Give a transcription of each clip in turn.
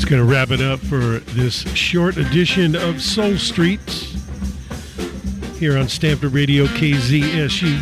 That's going to wrap it up for this short edition of Soul Street here on Stanford Radio KZSU.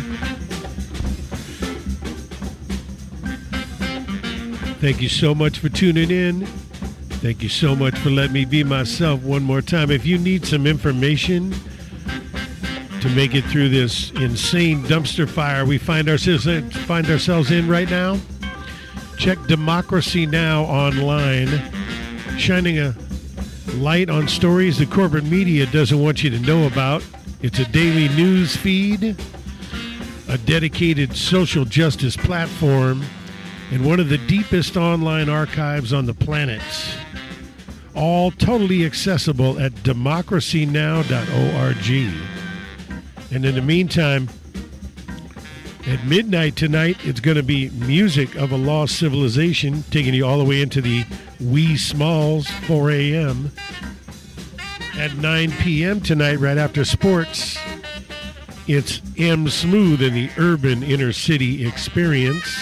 Thank you so much for tuning in. Thank you so much for letting me be myself one more time. If you need some information to make it through this insane dumpster fire we find ourselves in right now, check Democracy Now! Online, shining a light on stories the corporate media doesn't want you to know about. It's a daily news feed, a dedicated social justice platform, and one of the deepest online archives on the planet. All totally accessible at democracynow.org. And in the meantime, at midnight tonight, it's going to be Music of a Lost Civilization, taking you all the way into the wee smalls, 4 a.m. At 9 p.m. tonight, right after sports, it's M. Smooth and the Urban Inner City Experience.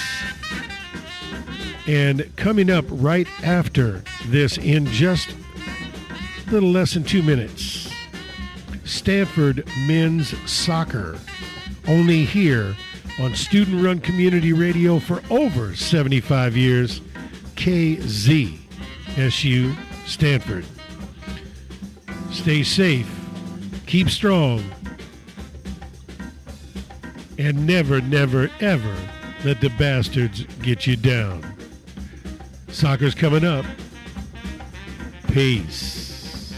And coming up right after this in just a little less than 2 minutes, Stanford Men's Soccer, only here on student-run community radio for over 75 years, KZSU Stanford. Stay safe, keep strong, and never, never, ever let the bastards get you down. Soccer's coming up. Peace.